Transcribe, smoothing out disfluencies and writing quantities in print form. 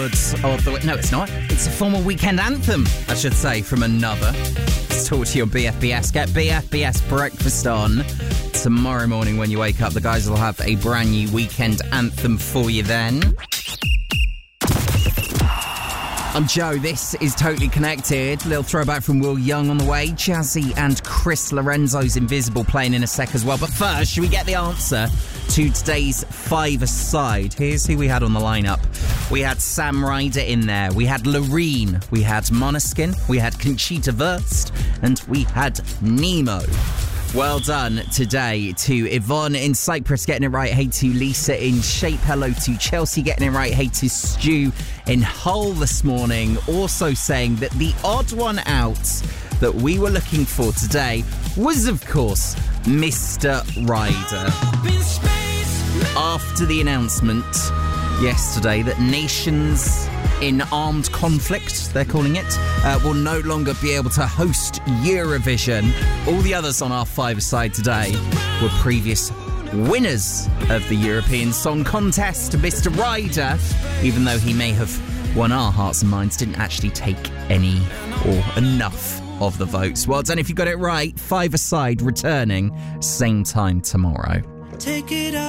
No, it's not. It's a former weekend anthem, I should say, from another. Let's talk to your BFBS. Get BFBS breakfast on tomorrow morning when you wake up. The guys will have a brand new weekend anthem for you then. I'm Joe. This is Totally Connected. Little throwback from Will Young on the way. Jazzy and Chris Lorenzo's Invisible playing in a sec as well. But first, should we get the answer to today's five-a-side? Here's who we had on the lineup. We had Sam Ryder in there. We had Loreen. We had Måneskin. We had Conchita Wurst. And we had Nemo. Well done today to Yvonne in Cyprus getting it right. Hey to Lisa in Shape. Hello to Chelsea getting it right. Hey to Stu in Hull this morning. Also saying that the odd one out that we were looking for today was, of course, Mr. Ryder. After the announcement yesterday that nations in armed conflict, they're calling it, will no longer be able to host Eurovision. All the others on our five-a-side today were previous winners of the European Song Contest. Mr. Ryder, even though he may have won our hearts and minds, didn't actually take any or enough of the votes. Well done if you got it right. Five-a-side returning same time tomorrow. Take it out.